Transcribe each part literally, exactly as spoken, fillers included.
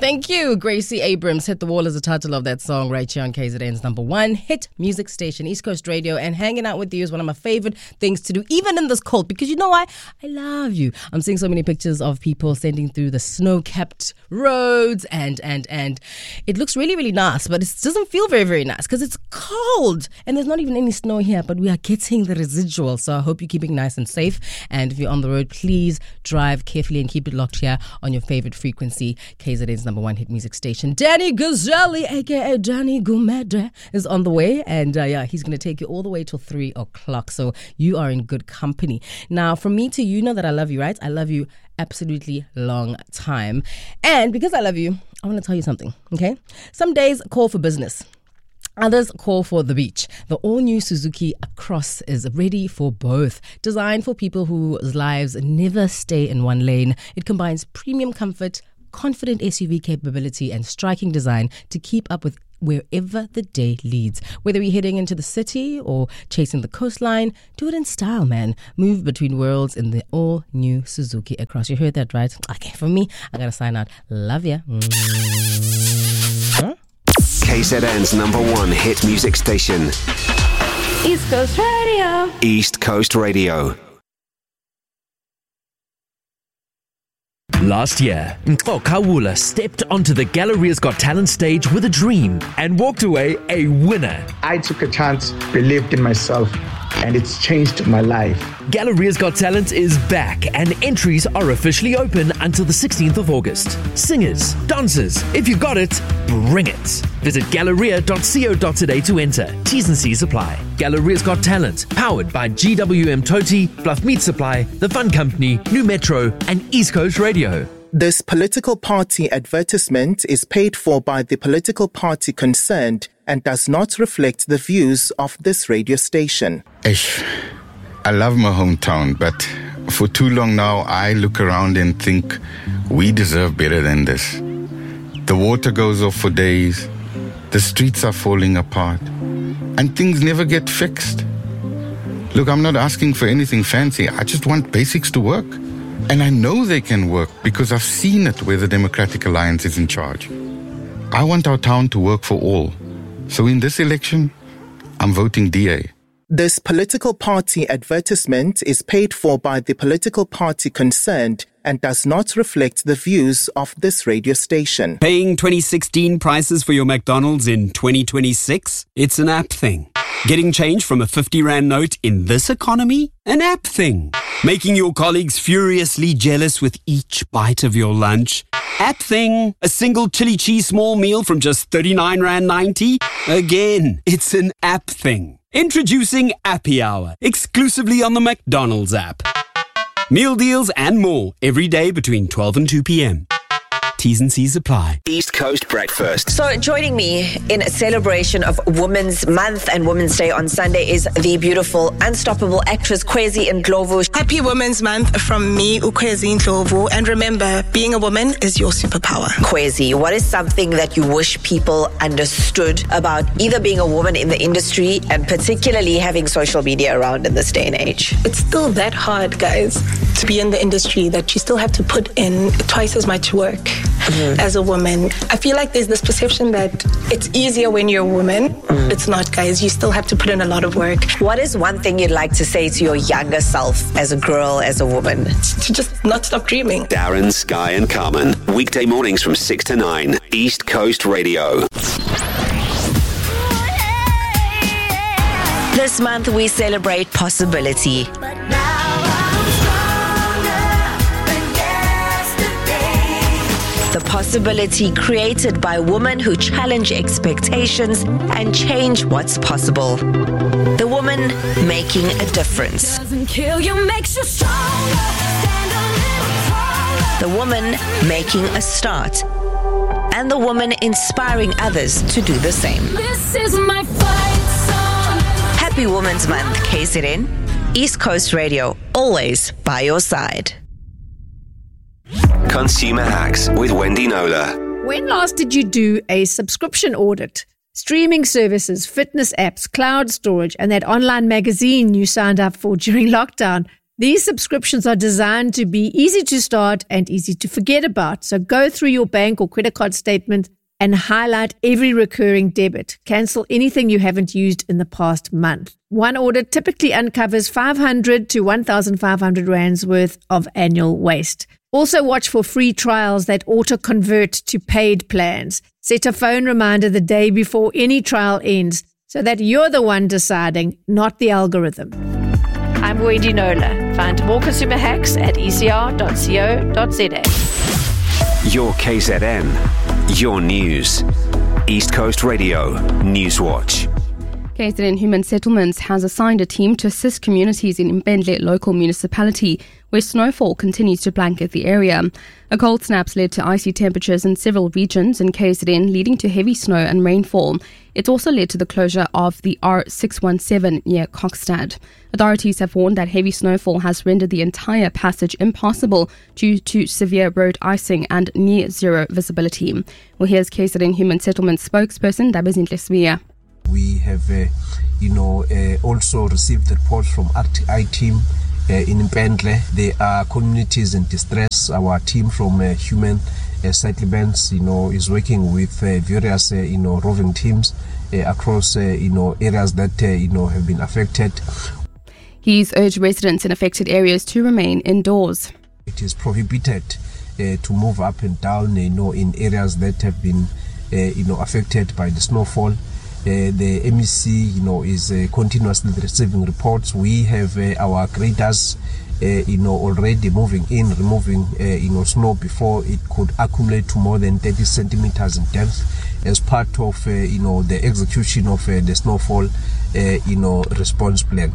Thank you, Gracie Abrams. Hit the Wall is the title of that song right here on K Z N's number one hit music station, East Coast Radio. And hanging out with you is one of my favorite things to do, even in this cold, because you know why? I love you. I'm seeing so many pictures of people sending through the snow-capped roads, and and and it looks really, really nice, but it doesn't feel very, very nice because it's cold. And there's not even any snow here, but we are getting the residual. So I hope you're keeping nice and safe. And if you're on the road, please drive carefully and keep it locked here on your favorite frequency, K Z N's number one hit music station. Danny Gazzelli, aka Danny Gumede, is on the way, and uh, yeah, he's going to take you all the way till three o'clock. So you are in good company. Now, from me to you, know that I love you, right? I love you absolutely long time. And because I love you, I want to tell you something, okay? Some days call for business. Others call for the beach. The all-new Suzuki Across is ready for both. Designed for people whose lives never stay in one lane, it combines premium comfort, confident S U V capability, and striking design to keep up with wherever the day leads. Whether you're heading into the city or chasing the coastline, do it in style, man. Move between worlds in the all-new Suzuki Across. You heard that, right? Okay, for me, I gotta sign out. Love ya. Mm-hmm. K Z N's number one hit music station. East Coast Radio. East Coast Radio. Last year, Mpho Kawula stepped onto the Galleria's Got Talent stage with a dream and walked away a winner. I took a chance, believed in myself, and it's changed my life. Galleria's Got Talent is back, and entries are officially open until the sixteenth of August. Singers, dancers, if you got it, bring it. Visit galleria dot co dot za to enter. T's and C's apply. Galleria's Got Talent, powered by G W M Toti, Bluff Meat Supply, The Fun Company, New Metro, and East Coast Radio. This political party advertisement is paid for by the political party concerned and does not reflect the views of this radio station. Ish, I love my hometown, but for too long now, I look around and think we deserve better than this. The water goes off for days, the streets are falling apart, and things never get fixed. Look, I'm not asking for anything fancy. I just want basics to work. And I know they can work because I've seen it where the Democratic Alliance is in charge. I want our town to work for all. So in this election, I'm voting D A. This political party advertisement is paid for by the political party concerned and does not reflect the views of this radio station. Paying twenty sixteen prices for your McDonald's in twenty twenty-six? It's an app thing. Getting change from a fifty rand note in this economy? An app thing. Making your colleagues furiously jealous with each bite of your lunch? App thing. A single chili cheese small meal from just thirty-nine rand ninety? Again, it's an app thing. Introducing Appy Hour, exclusively on the McDonald's app. Meal deals and more every day between twelve and two p.m. T's and C's apply. East Coast Breakfast. So joining me in a celebration of Women's Month and Women's Day on Sunday is the beautiful, unstoppable actress Kwezi Ndlovu. Happy Women's Month from me, Ukwezi Ndlovu. And remember, being a woman is your superpower. Kwezi, what is something that you wish people understood about either being a woman in the industry and particularly having social media around in this day and age? It's still that hard, guys, to be in the industry, that you still have to put in twice as much work. Mm-hmm. As a woman, I feel like there's this perception that it's easier when you're a woman. Mm. It's not, guys. You still have to put in a lot of work. What is one thing you'd like to say to your younger self as a girl, as a woman? To just not stop dreaming. Darren, Sky and Carmen. Weekday mornings from six to nine. East Coast Radio. This month we celebrate possibility. The possibility created by women who challenge expectations and change what's possible. The woman making a difference. The woman making a start. And the woman inspiring others to do the same. This is my fight song. Happy Women's Month, K Z N. East Coast Radio, always by your side. Consumer Hacks with Wendy Nola. When last did you do a subscription audit? Streaming services, fitness apps, cloud storage, and that online magazine you signed up for during lockdown. These subscriptions are designed to be easy to start and easy to forget about. So go through your bank or credit card statement and highlight every recurring debit. Cancel anything you haven't used in the past month. One order typically uncovers five hundred to one thousand five hundred rands worth of annual waste. Also watch for free trials that auto-convert to paid plans. Set a phone reminder the day before any trial ends so that you're the one deciding, not the algorithm. I'm Wendy Nola. Find more consumer hacks at e c r dot co dot z a. Your K Z N, your news. East Coast Radio, Newswatch. K Z N Human Settlements has assigned a team to assist communities in Mbendle local municipality, where snowfall continues to blanket the area. A cold snap's led to icy temperatures in several regions in K Z N, leading to heavy snow and rainfall. It's also led to the closure of the R six one seven near Kokstad. Authorities have warned that heavy snowfall has rendered the entire passage impossible due to severe road icing and near zero visibility. Well, here's K Z N Human Settlements spokesperson Dabezinhle Sibiya. We have, uh, you know, uh, also received reports from R T I team uh, in Mbendle. There are communities in distress. Our team from uh, Human uh, Settlements, you know, is working with uh, various, uh, you know, roving teams uh, across, uh, you know, areas that, uh, you know, have been affected. He's urged residents in affected areas to remain indoors. It is prohibited uh, to move up and down, you know, in areas that have been, uh, you know, affected by the snowfall. Uh, the M E C, you know, is uh, continuously receiving reports. We have uh, our graders, uh, you know, already moving in, removing, uh, you know, snow before it could accumulate to more than thirty centimeters in depth as part of, uh, you know, the execution of uh, the snowfall, uh, you know, response plan.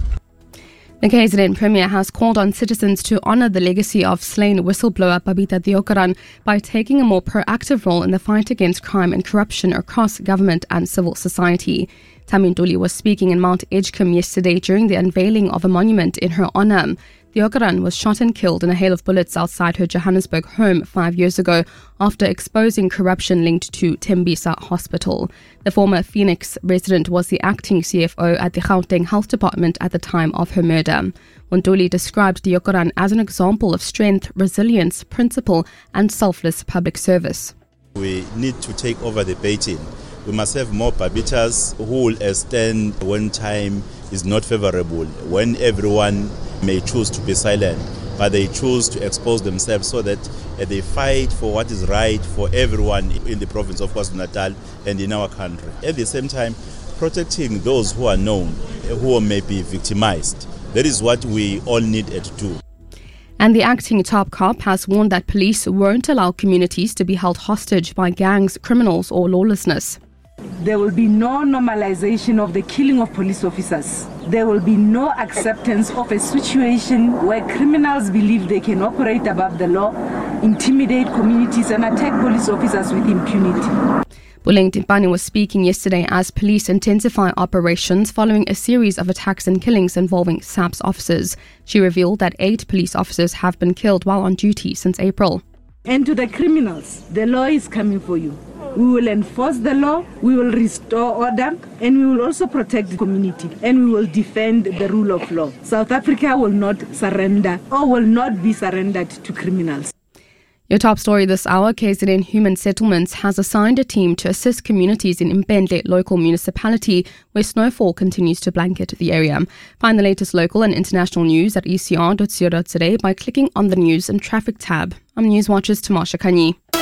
The K Z N Premier has called on citizens to honour the legacy of slain whistleblower Babita Deokaran by taking a more proactive role in the fight against crime and corruption across government and civil society. Tami Ntuli was speaking in Mount Edgecombe yesterday during the unveiling of a monument in her honour. Deokaran was shot and killed in a hail of bullets outside her Johannesburg home five years ago after exposing corruption linked to Tembisa Hospital. The former Phoenix resident was the acting C F O at the Gauteng Health Department at the time of her murder. Ntuli described Deokaran as an example of strength, resilience, principle and selfless public service. We need to take over the baton. We must have more Babitas who will stand when time is not favorable, when everyone may choose to be silent, but they choose to expose themselves so that uh, they fight for what is right for everyone in the province of KwaZulu-Natal and in our country. At the same time, protecting those who are known, who may be victimized. That is what we all needed to do. And the acting top cop has warned that police won't allow communities to be held hostage by gangs, criminals or lawlessness. There will be no normalization of the killing of police officers. There will be no acceptance of a situation where criminals believe they can operate above the law, intimidate communities and attack police officers with impunity. Buleng Timpani was speaking yesterday as police intensify operations following a series of attacks and killings involving S A P S officers. She revealed that eight police officers have been killed while on duty since April. And to the criminals, the law is coming for you. We will enforce the law, we will restore order, and we will also protect the community, and we will defend the rule of law. South Africa will not surrender or will not be surrendered to criminals. Your top story this hour, K Z N Human Settlements has assigned a team to assist communities in Mbendle local municipality where snowfall continues to blanket the area. Find the latest local and international news at e c r dot co dot za by clicking on the News and Traffic tab. I'm Newswatch's Tamasha Kanyi.